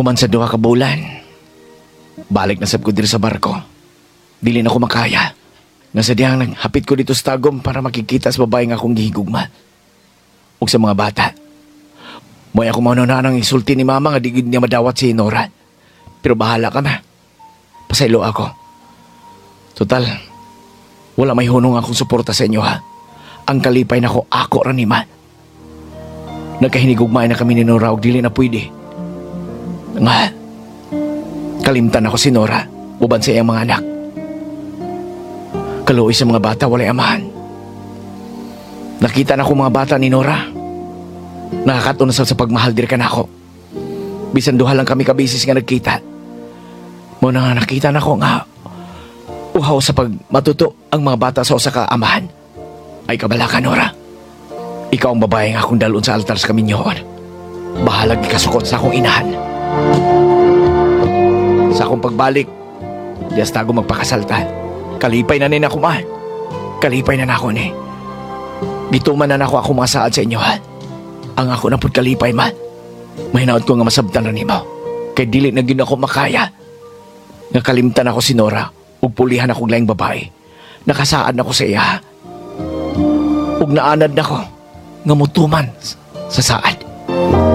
Human sa duha ka bulan. Balik na sab ko diri sa barko. Dili na ko makaya. Nasadyang naghapit ko dito sa tagom para makikita sa babae nga akong gihigugma. Ug sa mga bata. Mo'y ako mauna nang isulti ni mama nga digid niya madawat si Nora. Pero bahala ka na. Pasaylo ako. Total, wala may hunong akong suporta sa inyo ha. Ang kalipay na ako ra ni ma. Nagkahinigugmain na kami ni Nora ug dili na pwede. Nga, kalimtan ako si Nora, uban sa iyang mga anak. Kaluoy sa mga bata, walay amahan. Nakita na ko mga bata ni Nora. Nakakatunasal sa pagmahal dir ka na ako. Bisan duha lang kami kabisis nga nagkita. Muna nga nakita na ko nga uhaw sa pagmatuto ang mga bata sa usa ka amahan. Ay kabala ka, Nora. Ikaw ang babae nga akong dalon sa altar sa kaminyoon. Bahalag ikasukot sa akong inahan. Sa akong pagbalik, diyas tago magpakasalta. Kalipay na nina ako, man. Kalipay na ako ni. Gituman na ako mga saad sa inyo, ha. Ang ako na pud kalipay, man. Mahinaot ko nga masabtan na nimo. Kay dili na gyud ako makaya. Nga kalimtan ako si Nora, ug pulihan ako laing babae. Nakasaad na ko sa iya. Ug naanad na ko nga mutuman sa saad.